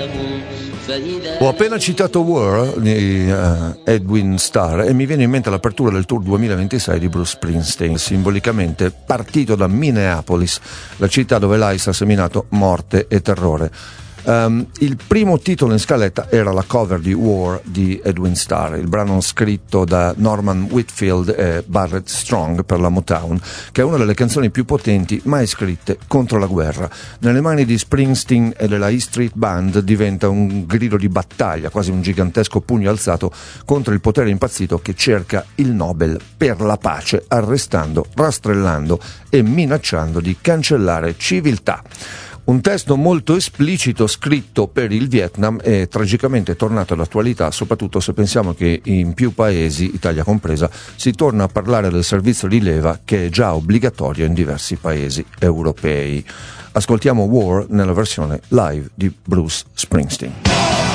Ho appena citato War di Edwin Starr e mi viene in mente l'apertura del tour 2026 di Bruce Springsteen, simbolicamente partito da Minneapolis, la città dove l'ICE ha seminato morte e terrore. Il primo titolo in scaletta era la cover di War di Edwin Starr, il brano scritto da Norman Whitfield e Barrett Strong per la Motown, che è una delle canzoni più potenti mai scritte contro la guerra. Nelle mani di Springsteen e della E Street Band diventa un grido di battaglia, quasi un gigantesco pugno alzato contro il potere impazzito che cerca il Nobel per la pace, arrestando, rastrellando e minacciando di cancellare civiltà. Un testo molto esplicito scritto per il Vietnam e tragicamente tornato all'attualità, soprattutto se pensiamo che in più paesi, Italia compresa, si torna a parlare del servizio di leva che è già obbligatorio in diversi paesi europei. Ascoltiamo War nella versione live di Bruce Springsteen.